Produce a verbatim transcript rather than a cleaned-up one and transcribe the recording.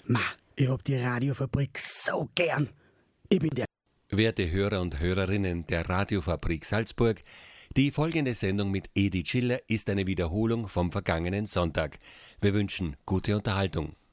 Ma, ich hab die Radiofabrik so gern. Ich bin der... Werte Hörer und Hörerinnen der Radiofabrik Salzburg, die folgende Sendung mit Edi Schiller ist eine Wiederholung vom vergangenen Sonntag. Wir wünschen gute Unterhaltung.